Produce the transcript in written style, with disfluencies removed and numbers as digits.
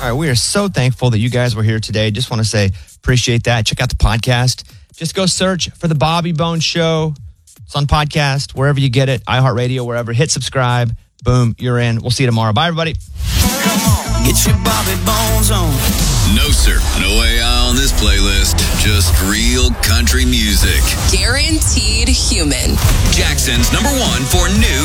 All right, we are so thankful that you guys were here today. Just want to say appreciate that. Check out the podcast. Just go search for The Bobby Bones Show. It's on podcast, wherever you get it, iHeartRadio, wherever. Hit subscribe. Boom, you're in. We'll see you tomorrow. Bye, everybody. Come on, get your Bobby Bones on. No, sir. No AI on this playlist. Just real country music. Guaranteed human. Jackson's #1 for new